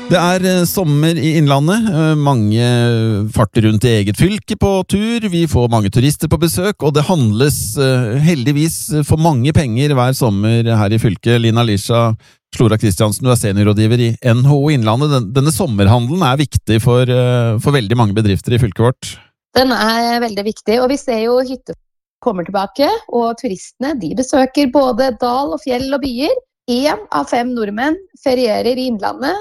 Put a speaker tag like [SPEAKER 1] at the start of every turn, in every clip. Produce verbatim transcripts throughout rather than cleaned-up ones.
[SPEAKER 1] Det er eh, sommer i Innlandet, eh, mange farter rundt i eget fylke på tur, vi får mange turister på besøk, og det handles eh, heldigvis for mange penger hver sommer her i fylket. Lina Lisha Slora Kristiansen, du er seniorrådgiver i N H O Innlandet. Den, denne sommerhandelen er viktig for, eh, for veldig mange bedrifter i fylket vårt.
[SPEAKER 2] Den er veldig viktig, og vi ser jo hytter kommer tilbake, og turistene de besøker både dal og fjell og byer. En av fem nordmenn ferierer i Innlandet,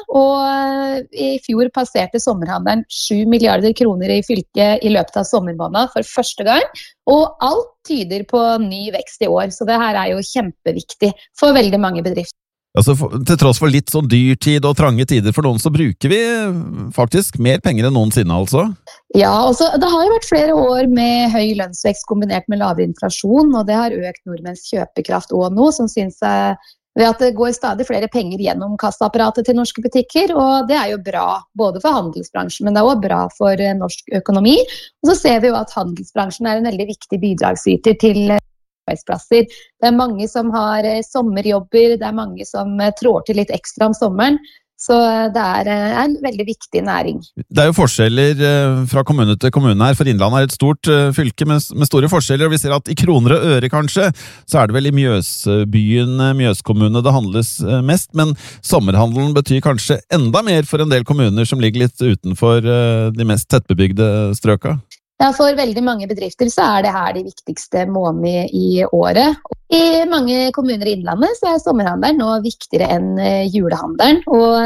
[SPEAKER 2] og i fjor passerte sommerhandelen sju milliarder kroner i fylket i løpet av sommermåneden for første gang, og alt tyder på ny vekst i år, så det her er jo kjempeviktig for veldig mange bedrifter.
[SPEAKER 1] Altså, for, til tross for litt sånn dyrtid og trange tider for noen, så bruker vi faktisk mer penger enn noensinne, altså?
[SPEAKER 2] Ja, altså, det har jo vært flere år med høy lønnsvekst kombinert med lavere inflasjon, og det har økt nordmenns kjøpekraft også nå, som synes jeg ved at det går stadig flere penger gjennom kassaapparatet til norske butikker, og det er jo bra både for handelsbransjen, men det er også bra for norsk økonomi. Og så ser vi jo at handelsbransjen er en veldig viktig bidragsyter til arbeidsplasser. Det er mange som har sommerjobber, det er mange som trår til litt ekstra om sommeren, så det er en veldig viktig næring.
[SPEAKER 1] Det er jo forskjeller fra kommune til kommune her, for Innlandet er et stort fylke med, med store forskjeller, og vi ser at i kroner og øre kanskje, så er det vel i Mjøsbyen, Mjøskommune det handles mest, men sommerhandelen betyr kanskje enda mer for en del kommuner som ligger litt utenfor de mest tettbebygde strøka.
[SPEAKER 2] Ja, for veldig mange bedrifter så er det her de viktigste månedene i året. I mange kommuner i Innlandet så er sommerhandelen nå viktigere enn julehandelen,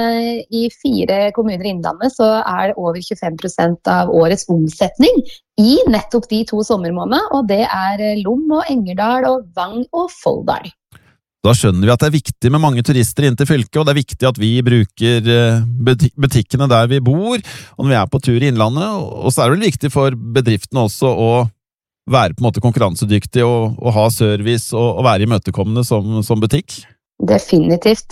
[SPEAKER 2] og i fire kommuner i Innlandet så er det over tjuefem prosent av årets omsetning i nettopp de to sommermånedene, og det er Lom og Engerdal og Vang og Folldal.
[SPEAKER 1] Da skjønner vi at det er viktig med mange turister inn til fylket, og det er viktig at vi bruker butikkene der vi bor, og når vi er på tur i Innlandet, og så er det vel viktig for bedriftene også å være på en måte konkurransedyktig og, og ha service og, og være imøtekommende som, som butikk.
[SPEAKER 2] Definitivt,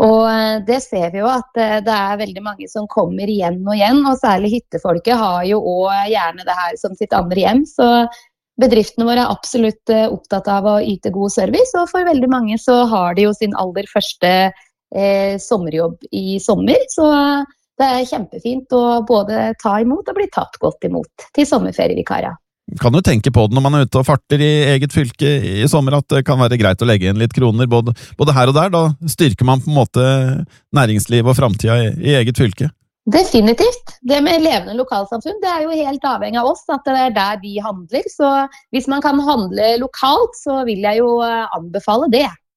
[SPEAKER 2] og det ser vi jo at det er veldig mange som kommer igjen og igjen, og særlig hyttefolket har jo også gjerne det her som sitt andre hjem, så bedriftene våre er absolutt opptatt av å yte god service, og for veldig mange så har de jo sin aller første eh, sommerjobb i sommer, så det er kjempefint å både ta imot og bli tatt godt imot til sommerferievikarer.
[SPEAKER 1] Kan du tenke på det når man er ute og farter i eget fylke i sommer, at det kan være greit å legge inn litt kroner både, både her og der? Da styrker man på en måte næringsliv og fremtiden i, i eget fylke.
[SPEAKER 2] Definitivt. Det med levende lokalsamfunn, det er jo helt avhengig av oss, at det er der vi handler. Så hvis man kan handle lokalt, så vil jeg jo anbefale det.